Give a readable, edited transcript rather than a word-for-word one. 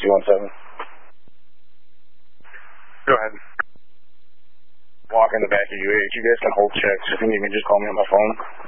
217. Go ahead. Walk in the back of UH. You guys can hold checks. If you need me, just call me on my phone.